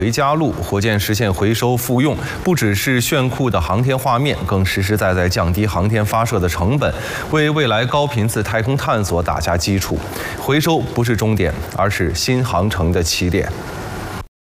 回家路火箭实现回收复用，不只是炫酷的航天画面，更实实在在降低航天发射的成本，为未来高频次太空探索打下基础。回收不是终点，而是新航程的起点。